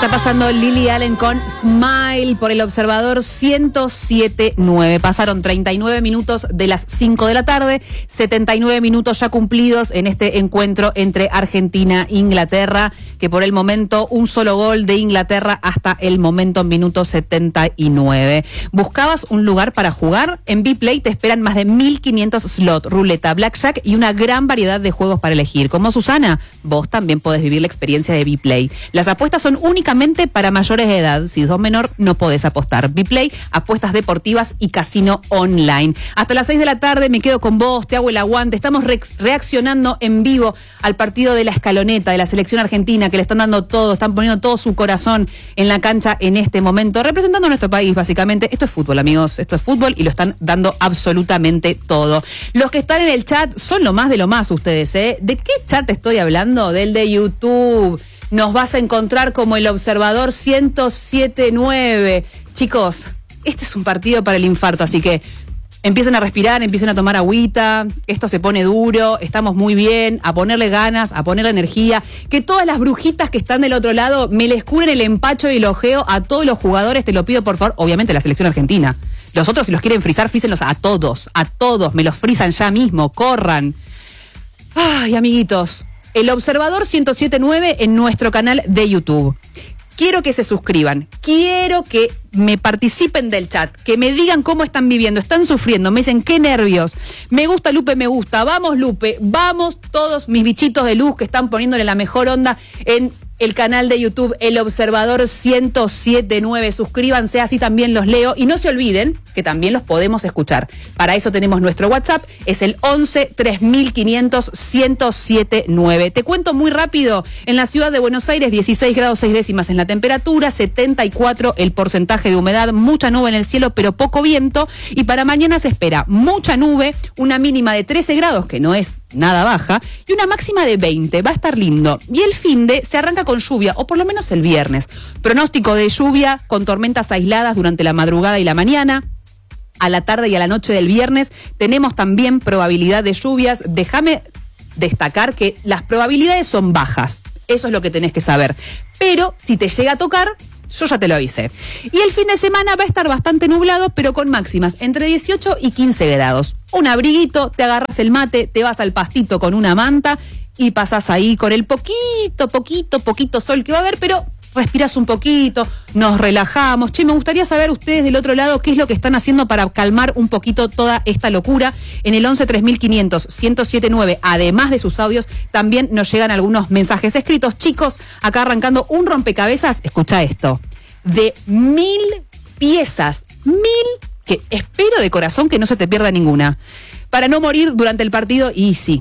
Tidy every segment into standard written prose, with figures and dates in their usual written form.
Está pasando Lily Allen con Smile por el Observador 107.9. Pasaron 39 minutos de las 5 de la tarde, 79 minutos ya cumplidos en este encuentro entre Argentina e Inglaterra, que por el momento un solo gol de Inglaterra hasta el momento, minuto 79. ¿Buscabas un lugar para jugar? En Bplay te esperan más de 1.500 slots, ruleta, blackjack y una gran variedad de juegos para elegir. Como Susana, vos también podés vivir la experiencia de Bplay. Las apuestas son únicamente para mayores de edad. Si sos menor, no podés apostar. Bplay, apuestas deportivas y casino online. Hasta las 6 de la tarde me quedo con vos, te hago el aguante. Estamos reaccionando en vivo al partido de la escaloneta de la selección argentina, que le están dando todo, están poniendo todo su corazón en la cancha en este momento, representando a nuestro país, básicamente. Esto es fútbol, amigos, esto es fútbol y lo están dando absolutamente todo. Los que están en el chat son lo más de lo más ustedes, ¿eh? ¿De qué chat estoy hablando? Del de YouTube. Nos vas a encontrar como el Observador 107.9. Chicos, este es un partido para el infarto, así que empiecen a respirar, empiecen a tomar agüita, esto se pone duro, estamos muy bien, a ponerle ganas, a ponerle energía, que todas las brujitas que están del otro lado me les curen el empacho y el ojeo a todos los jugadores, te lo pido por favor, obviamente la selección argentina. Los otros, si los quieren frizar, frícenlos a todos, me los frizan ya mismo, corran. Ay, amiguitos, el Observador 107.9 en nuestro canal de YouTube. Quiero que se suscriban, quiero que me participen del chat, que me digan cómo están viviendo, están sufriendo, me dicen qué nervios, me gusta Lupe, me gusta, vamos Lupe, vamos todos mis bichitos de luz que están poniéndole la mejor onda en el canal de YouTube, El Observador 107.9, suscríbanse, así también los leo y no se olviden que también los podemos escuchar. Para eso tenemos nuestro WhatsApp, es el 11 3500 1079. Te cuento muy rápido, en la ciudad de Buenos Aires 16 grados 6 décimas en la temperatura, 74 el porcentaje de humedad, mucha nube en el cielo pero poco viento y para mañana se espera mucha nube, una mínima de 13 grados que no es nada baja y una máxima de 20, va a estar lindo. Y el finde se arranca con lluvia, o por lo menos el viernes. Pronóstico de lluvia con tormentas aisladas durante la madrugada y la mañana. A la tarde y a la noche del viernes tenemos también probabilidad de lluvias. Déjame destacar que las probabilidades son bajas. Eso es lo que tenés que saber. Pero si te llega a tocar, yo ya te lo avisé. Y el fin de semana va a estar bastante nublado, pero con máximas entre 18 y 15 grados. Un abriguito, te agarras el mate, te vas al pastito con una manta y pasás ahí con el poquito sol que va a haber, pero respirás un poquito, nos relajamos. Che, me gustaría saber ustedes del otro lado qué es lo que están haciendo para calmar un poquito toda esta locura. En el 11 3500 1079, además de sus audios, también nos llegan algunos mensajes escritos. Chicos, acá arrancando un rompecabezas, escucha esto, de 1000 piezas, 1000, que espero de corazón que no se te pierda ninguna, para no morir durante el partido. Y sí,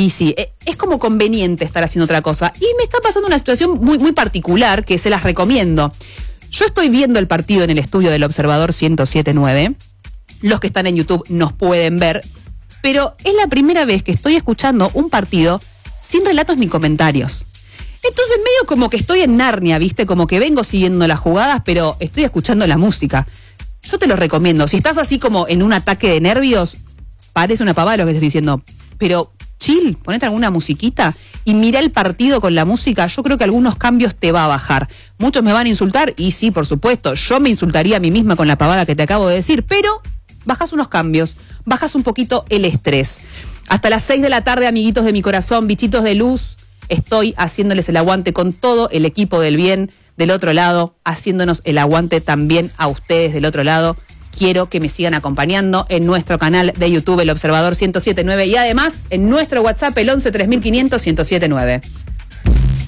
es como conveniente estar haciendo otra cosa. Y me está pasando una situación muy, muy particular que se las recomiendo. Yo estoy viendo el partido en el estudio del Observador 107.9. Los que están en YouTube nos pueden ver. Pero es la primera vez que estoy escuchando un partido sin relatos ni comentarios. Entonces medio como que estoy en Narnia, ¿viste? Como que vengo siguiendo las jugadas, pero estoy escuchando la música. Yo te lo recomiendo. Si estás así como en un ataque de nervios, parece una pavada lo que te estoy diciendo. Pero chill, ponete alguna musiquita y mira el partido con la música. Yo creo que algunos cambios te va a bajar. Muchos me van a insultar y sí, por supuesto, yo me insultaría a mí misma con la pavada que te acabo de decir, pero bajas unos cambios, bajas un poquito el estrés. Hasta las 6 de la tarde, amiguitos de mi corazón, bichitos de luz, estoy haciéndoles el aguante con todo el equipo del bien del otro lado, haciéndonos el aguante también a ustedes del otro lado. Quiero que me sigan acompañando en nuestro canal de YouTube, El Observador 107.9, y además en nuestro WhatsApp, el 11 3500 1079.